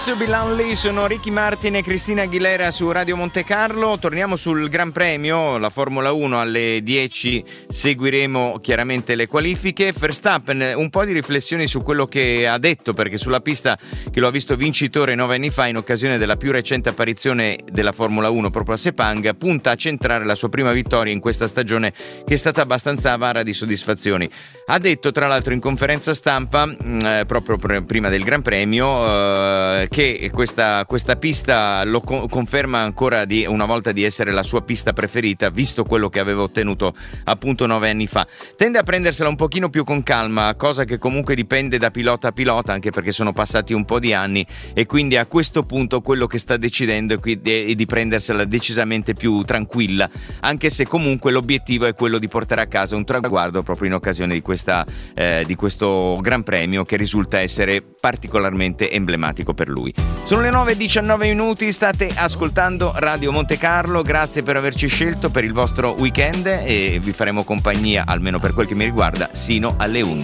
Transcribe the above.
Bilanli, sono Ricky Martin e Cristina Aguilera su Radio Monte Carlo. Torniamo sul Gran Premio, la Formula 1 alle 10, seguiremo chiaramente le qualifiche. Verstappen, un po' di riflessioni su quello che ha detto, perché sulla pista che lo ha visto vincitore 9 anni fa in occasione della più recente apparizione della Formula 1 proprio a Sepang, punta a centrare la sua prima vittoria in questa stagione che è stata abbastanza avara di soddisfazioni. Ha detto tra l'altro in conferenza stampa proprio prima del Gran Premio che questa pista lo conferma ancora una volta di essere la sua pista preferita, visto quello che aveva ottenuto appunto 9 anni fa. Tende a prendersela un pochino più con calma, cosa che comunque dipende da pilota a pilota, anche perché sono passati un po' di anni, e quindi a questo punto quello che sta decidendo è di prendersela decisamente più tranquilla, anche se comunque l'obiettivo è quello di portare a casa un traguardo proprio in occasione di questo Gran Premio, che risulta essere particolarmente emblematico per lui. Sono le 9:19, state ascoltando Radio Monte Carlo, grazie per averci scelto per il vostro weekend e vi faremo compagnia, almeno per quel che mi riguarda, sino alle 11.